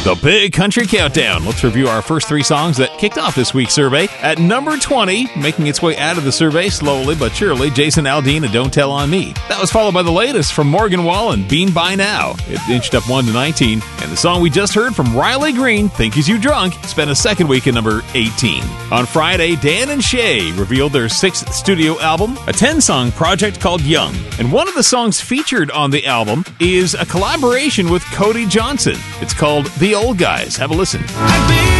The Big Country Countdown. Let's review our first three songs that kicked off this week's survey. At number 20, making its way out of the survey slowly but surely, Jason Aldean and Don't Tell on Me. That was followed by the latest from Morgan Wallen, Bean by Now. It inched up 1 to 19. And the song we just heard from Riley Green, Think Is You Drunk, spent a second week at number 18. On Friday, Dan and Shay revealed their 6th studio album, a 10-song project called Young. And one of the songs featured on the album is a collaboration with Cody Johnson. It's called The Old Guys. Have a listen.